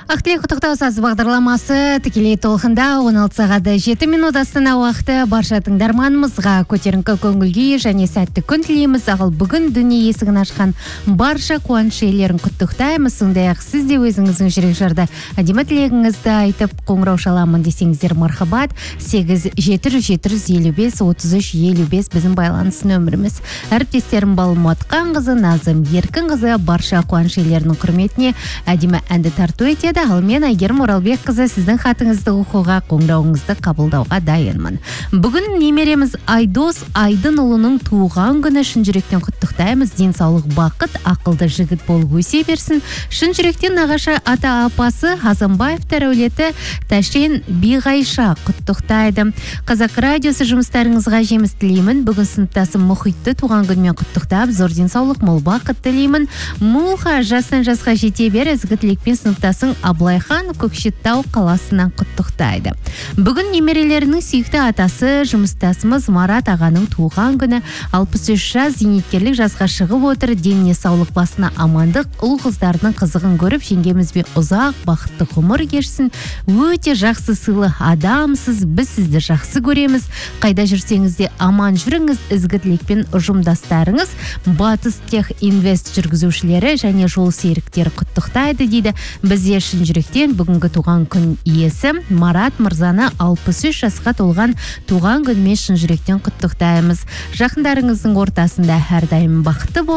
Ақтілек құттықтаусыз бағдарламасы тікелей толқында 16 сағаты 7 минут Астана уақыты барша тыңдарманымызға көтеріңкі көңіл-күй және сәтті күн тілейміз. Ағыл бүгін дүние есігін ашқан барша қуаныш иелерін құттықтаймыз. Сондай-ақ сіз де өзіңіздің жүрекжарды әдемі тілегіңізді айтып қоңырау шаламын десеңіздер мархабат 8-700-755-33-55 біздің байланыс нөміріміз. Әріптестерім Балым Отқанқызы, Назым Еркінқызы барша қуаныш иелерінің құрметіне әдемі әнді тарту етеді. Ал мен Айгерім Оралбекқызы сіздің хатыңызды оқуға, қоңырауыңызды қабылдауға дайынмын. Бүгін немереміз Айдос Айдынұлының туған күні. Шын жүректен құттықтаймыз. Денсаулық, бақыт, ақылды жігіт болып өсе берсін. Шын жүректен нағашы ата апасы Хазанбаевтар әулеті Тәшен Биғайша құттықтайды. Қазақ радиосы жұмыстарыңызға жеміс тілеймін. Бүгін сыныптасым Мұхитты туған күнмен құттықтап, зор денсаулық, мол бақыт тілеймін. Муха жастан жасқа жете бер, ізгі тілекпен сыныптасың Аблайхан Көкшетау қаласынан құттықтайды. Бүгін немерелерінің сүйікті атасы жұмыстасымыз Марат ағаның туған күні. 63 жас зейнеткерлік жасқа шығып отыр. Деніне саулық, басына амандық, ұл қыздарының қызығын көріп, жеңгемізбен ұзақ бақытты ғұмыр кешсін. Өте жақсы сыйлы адамсыз, біз сізді жақсы көреміз. Қайда жүрсеңіз де аман жүріңіз. Ізгі тілекпен ұжымдастарыңыз Батыс Тех Инвест жүргізушілері және жол серіктері құттықтайды дейді. Бізде шын жүректен бүгінгі туған күн иесі Марат мырзаны 63 жасқа толған туған күнмен шын жүректен құттықтаймыз. Жақындарыңыздың ортасында әрдайым бақытты бол.